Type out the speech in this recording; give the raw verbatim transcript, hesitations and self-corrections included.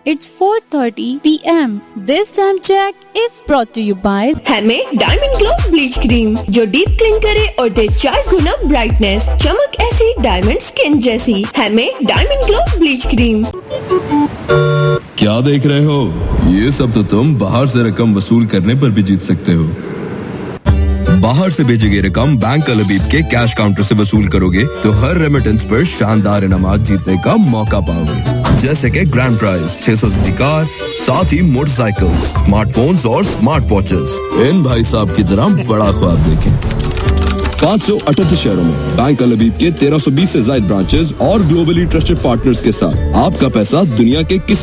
It's four thirty p m This time check is brought to you by हमें diamond glow bleach cream जो deep clean करे और दे चार गुना brightness, चमक ऐसी डायमंड स्किन जैसी। हमें डायमंड ग्लो ब्लीच क्रीम। क्या देख रहे हो? ये सब तो तुम बाहर से रकम वसूल करने पर भी जीत सकते हो। बाहर से भेजी गई रकम बैंक अलबीब के कैश काउंटर से वसूल करोगे तो हर रेमिटेंस पर शानदार इनामात जीतने का मौका पाओगे, जैसे कि ग्रैंड प्राइज छह सौ सीसी कार, साथ ही मोटरसाइकिल्स, स्मार्टफोन्स और स्मार्ट वॉचेस। इन भाई साहब की तरह बड़ा ख्वाब देखें। पाँच सौ अठहत्तर शहरों में बैंक अलबीब के तेरह सौ बीस से ज्यादा ब्रांचेस और ग्लोबली ट्रस्टेड पार्टनर्स के साथ आपका पैसा दुनिया के किसी